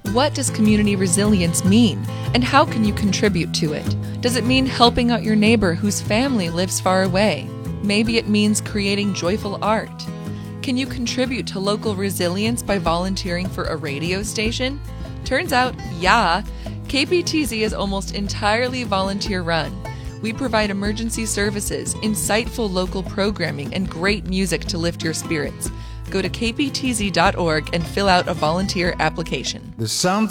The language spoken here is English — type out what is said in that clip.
What does community resilience mean, and how can you contribute to it? Does it mean helping out your neighbor whose family lives far away? Maybe it means creating joyful art. Can you contribute to local resilience by volunteering for a radio station? Turns out, yeah, KPTZ is almost entirely volunteer-run. We provide emergency services, insightful local programming, and great music to lift your spirits. Go to kptz.org and fill out a volunteer application. The sound